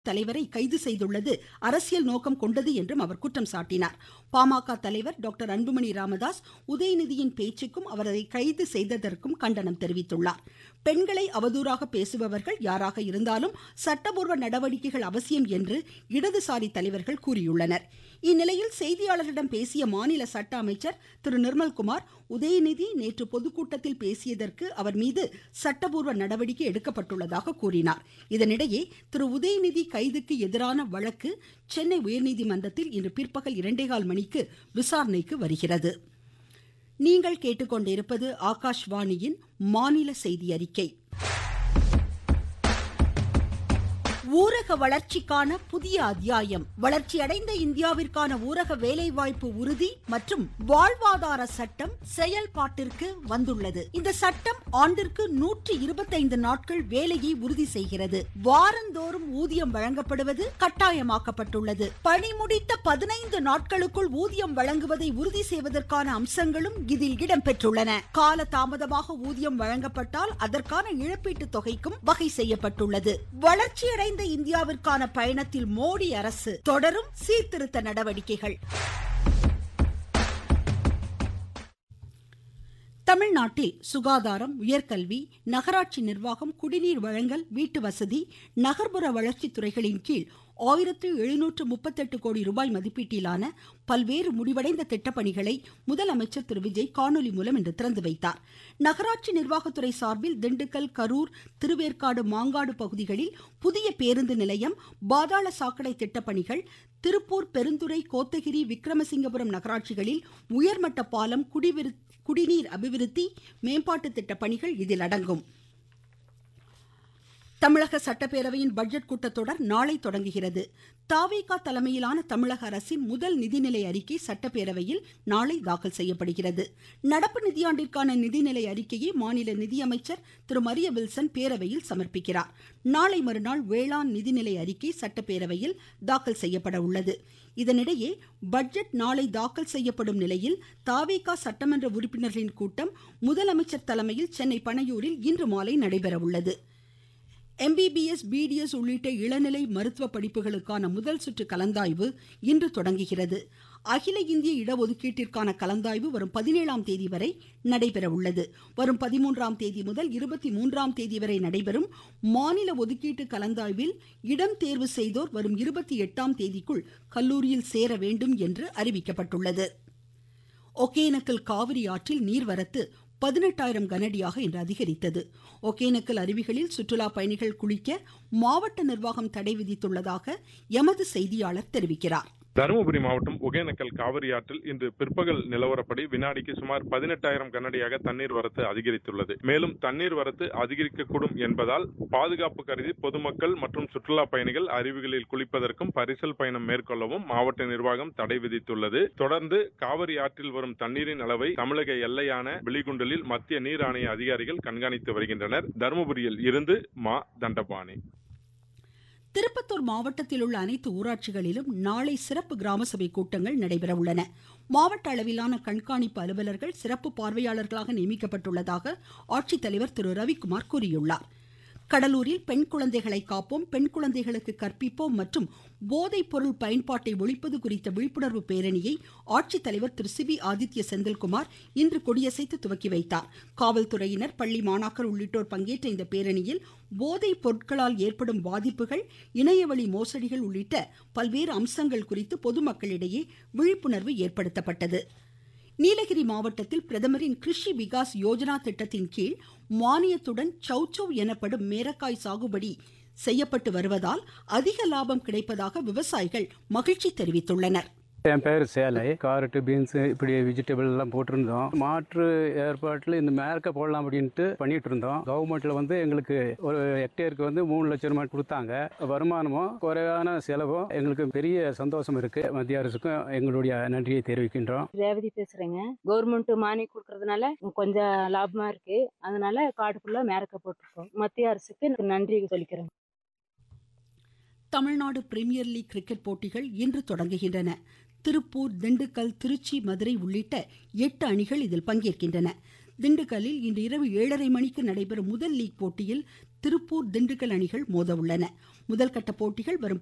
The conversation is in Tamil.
தலைவரை கைது செய்துள்ளது அரசியல் நோக்கம் கொண்டது என்றும் அவர் குற்றம் சாட்டினார். பாமக தலைவர் டாக்டர் அன்புமணி ராமதாஸ் உதயநிதியின் பேச்சுக்கும் அவரை கைது செய்ததற்கும் கண்டனம் தெரிவித்துள்ளார். பெண்களை அவதூறாக பேசுபவர்கள் யாராக இருந்தாலும் சட்டபூர்வ நடவடிக்கைகள் அவசியம் என்று இடதுசாரி தலைவர்கள் கூறியுள்ளனர். இந்நிலையில் செய்தியாளர்களிடம் பேசிய மாநில சட்ட அமைச்சர் திரு நிர்மல்குமார், உதயநிதி நேற்று பொதுக்கூட்டத்தில் பேசியதற்கு அவர் மீது சட்டபூர்வ நடவடிக்கை எடுக்கப்பட்டுள்ளதாக கூறினார். இதனிடையே திரு உதயநிதி கைதுக்கு எதிரான வழக்கு சென்னை உயர்நீதிமன்றத்தில் இன்று பிற்பகல் 2:15 மணிக்கு விசாரணைக்கு வருகிறது. நீங்கள் கேட்டுக்கொண்டிருப்பது ஆகாஷ்வாணியின் மாநில செய்தி அறிக்கை. ஊரக வளர்ச்சிக்கான புதிய அத்தியாயம். வளர்ச்சியடைந்த இந்தியாவிற்கான ஊரக வேலைவாய்ப்பு உறுதி மற்றும் வாழ்வாதார சட்டம் செயல்பாட்டிற்கு வந்துள்ளது. இந்த சட்டம் ஆண்டிற்கு 125 நாட்கள் வேலையை உறுதி செய்கிறது. வாரந்தோறும் ஊதியம் வழங்கப்படுவது கட்டாயமாக்கப்பட்டுள்ளது. பணி முடித்த 15 நாட்களுக்குள் ஊதியம் வழங்குவதை உறுதி செய்வதற்கான அம்சங்களும் இதில் இடம்பெற்றுள்ளன. கால தாமதமாக ஊதியம் வழங்கப்பட்டால் அதற்கான இழப்பீட்டு தொகைக்கும் வகை செய்யப்பட்டுள்ளது. வளர்ச்சியடைந்த இந்தியாவிற்கான பயணத்தில் மோடி அரசு தொடரும் சீர்திருத்த நடவடிக்கைகள். தமிழ்நாட்டில் சுகாதாரம், உயர்கல்வி, நகராட்சி நிர்வாகம், குடிநீர் வழங்கல், வீட்டு வசதி, நகர்ப்புற வளர்ச்சி துறைகளின் கீழ் 1738 கோடி ரூபாய் மதிப்பீட்டிலான பல்வேறு முடிவடைந்த திட்டப்பணிகளை முதலமைச்சர் திரு விஜய் காணொலி மூலம் இன்று திறந்து வைத்தார். நகராட்சி நிர்வாகத்துறை சார்பில் திண்டுக்கல், கரூர், திருவேற்காடு, மாங்காடு பகுதிகளில் புதிய பேருந்து நிலையம், பாதாள சாக்கடை திட்டப்பணிகள், திருப்பூர், பெருந்துறை, கோத்தகிரி, விக்ரமசிங்கபுரம் நகராட்சிகளில் உயர்மட்ட பாலம், குடிநீர் அபிவிருத்தி, மேம்பாட்டு திட்டப்பணிகள் இதில் அடங்கும். தமிழக சட்டப்பேரவையின் பட்ஜெட் கூட்டத்தொடர் நாளை தொடங்குகிறது. தவிக தலைமையிலான தமிழக அரசின் முதல் நிதிநிலை அறிக்கை சட்டப்பேரவையில் நாளை தாக்கல் செய்யப்படுகிறது. நடப்பு நிதியாண்டிற்கான நிதிநிலை அறிக்கையை மாநில நிதியமைச்சர் திரு மரிய வில்சன் பேரவையில் சமர்ப்பிக்கிறார். நாளை மறுநாள் வேளாண் நிதிநிலை அறிக்கை சட்டப்பேரவையில் தாக்கல் செய்யப்பட உள்ளது. இதனிடையே பட்ஜெட் நாளை தாக்கல் செய்யப்படும் நிலையில் தவிக சட்டமன்ற உறுப்பினர்களின் கூட்டம் முதலமைச்சர் தலைமையில் சென்னை பனையூரில் இன்று மாலை நடைபெற உள்ளது. MBBS, BDS உள்ளிட்ட இளநிலை மருத்துவ படிப்புகளுக்கான முதல் சுற்று கலந்தாய்வு இன்று தொடங்குகிறது. அகில இந்திய இடஒதுக்கீட்டிற்கான கலந்தாய்வு வரும் 17ஆம் தேதி வரை நடைபெற உள்ளது. வரும் 13ஆம் தேதி முதல் 23ஆம் தேதி வரை நடைபெறும் மாநில ஒதுக்கீட்டு கலந்தாய்வில் இடம் தேர்வு செய்தோர் வரும் 28ஆம் தேதிக்குள் கல்லூரியில் சேர வேண்டும் என்று அறிவிக்கப்பட்டுள்ளது. ஒகேனக்கல் காவிரி ஆற்றில் நீர்வரத்து 18,000 கனஅடியாக இன்று அதிகரித்தது. ஒகேனக்கல் அருவிகளில் சுற்றுலா பயணிகள் குளிக்க மாவட்ட நிர்வாகம் தடை விதித்துள்ளதாக எமது செய்தியாளர் தெரிவிக்கிறார். தருமபுரி மாவட்டம் ஒகேனக்கல் காவிரி ஆற்றில் இன்று பிற்பகல் நிலவரப்படி வினாடிக்கு சுமார் 18,000 கனஅடியாக தண்ணீர் வரத்து அதிகரித்துள்ளது. மேலும் தண்ணீர் வரத்து அதிகரிக்கக்கூடும் என்பதால் பாதுகாப்பு கருதி பொதுமக்கள் மற்றும் சுற்றுலா பயணிகள் அருவிகளில் குளிப்பதற்கும் பரிசல் பயணம் மேற்கொள்ளவும் மாவட்ட நிர்வாகம் தடை விதித்துள்ளது. தொடர்ந்து காவிரி ஆற்றில் வரும் தண்ணீரின் அளவை தமிழக எல்லையான பிலிகுண்டலில் மத்திய நீர் ஆணைய அதிகாரிகள் கண்காணித்து வருகின்றனர். தருமபுரியில் இருந்து மா தண்டபாணி. திருப்பத்தூர் மாவட்டத்தில் உள்ள அனைத்து ஊராட்சிகளிலும் நாளை சிறப்பு கிராம சபை கூட்டங்கள் நடைபெற உள்ளன. மாவட்ட அளவிலான கண்காணிப்பு அலுவலர்கள் சிறப்பு பார்வையாளர்களாக நியமிக்கப்பட்டுள்ளதாக ஆட்சித்தலைவர் திரு ரவிக்குமார் கூறியுள்ளார். கடலூரில் பெண் குழந்தைகளை காப்போம், பெண் குழந்தைகளுக்கு கற்பிப்போம் மற்றும் போதைப் பொருள் பயன்பாட்டை ஒழிப்பது குறித்த விழிப்புணர்வு பேரணியை ஆட்சித்தலைவர் திரு சிபி ஆதித்ய செந்தில்குமார் இன்று கொடியசைத்து துவக்கி வைத்தார். காவல்துறையினர், பள்ளி மாணாக்கர் உள்ளிட்டோர் பங்கேற்ற இந்த பேரணியில் போதைப் பொருட்களால் ஏற்படும் பாதிப்புகள், இணையவழி மோசடிகள் உள்ளிட்ட பல்வேறு அம்சங்கள் குறித்து பொதுமக்களிடையே விழிப்புணர்வு ஏற்படுத்தப்பட்டது. நீலகிரி மாவட்டத்தில் பிரதமரின் கிருஷி விகாஸ் யோஜனா திட்டத்தின் கீழ் மானியத்துடன் சௌச்சௌ எனப்படும் மேரக்காய் சாகுபடி செய்யப்பட்டு வருவதால் அதிக லாபம் கிடைப்பதாக விவசாயிகள் மகிழ்ச்சி தெரிவித்துள்ளனர். என் பேர் சேலை. காரட்டு, பீன்ஸ், இப்படி வெஜிடபிள் எல்லாம் போட்டிருந்தோம். மாற்று ஏற்பாட்டில் இந்த மேற்க போடலாம் அப்படின்ட்டு பண்ணிட்டு இருந்தோம். கவர்மெண்ட்ல எங்களுக்கு ஒரு ஹெக்டேருக்கு 3 லட்சம் ரூபாய் கொடுத்தாங்க. வருமானமும் குறைவான செலவும் எங்களுக்கு பெரிய சந்தோஷம் இருக்கு. மத்திய அரசுக்கும் எங்களுடைய நன்றியை தெரிவிக்கின்றோம். ரேவதி பேசுறேங்க. கவர்மெண்ட் மானியம் கொடுக்கறதுனால கொஞ்சம் லாபமா இருக்கு. அதனால காட்டுக்குள்ள மேற்க போட்டிருக்கோம். மத்திய அரசுக்கு நன்றி சொல்லிக்கிறேன். தமிழ்நாடு பிரீமியர் லீக் கிரிக்கெட் போட்டிகள் இன்று தொடங்குகின்றன. திருப்பூர், திண்டுக்கல், திருச்சி, மதுரை உள்ளிட்ட 8 அணிகள் இதில் பங்கேற்கின்றன. திண்டுக்கல்லில் இன்று இரவு 7:30 மணிக்கு நடைபெறும் முதல் லீக் போட்டியில் திருப்பூர் திண்டுக்கல் அணிகள் மோத உள்ளன. முதல் கட்ட போட்டிகள் வரும்